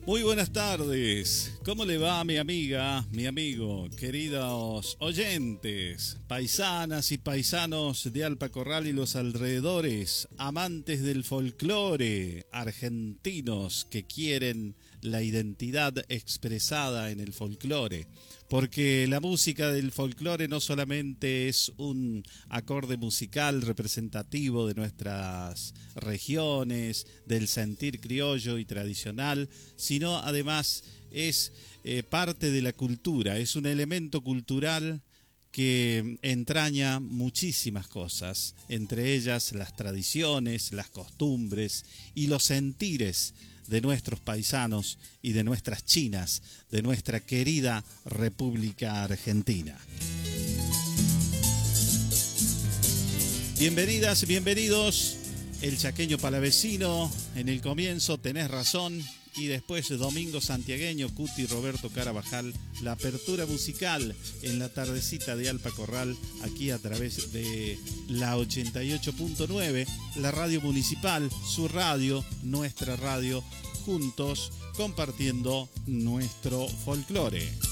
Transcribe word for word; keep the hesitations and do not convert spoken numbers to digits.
Muy buenas tardes, ¿cómo le va mi amiga, mi amigo, queridos oyentes, paisanas y paisanos de Alpa Corral y los alrededores, amantes del folclore, argentinos que quieren la identidad expresada en el folclore? Porque la música del folclore no solamente es un acorde musical representativo de nuestras regiones, del sentir criollo y tradicional, sino además es eh, parte de la cultura, es un elemento cultural que entraña muchísimas cosas, entre ellas las tradiciones, las costumbres y los sentires de nuestros paisanos y de nuestras chinas, de nuestra querida República Argentina. Bienvenidas, bienvenidos, el chaqueño palavecino, en el comienzo tenés razón, y después Domingo Santiagueño, Cuti, Roberto Carabajal, la apertura musical en la tardecita de Alpa Corral, aquí a través de la ochenta y ocho punto nueve, la radio municipal, su radio, nuestra radio, juntos compartiendo nuestro folclore.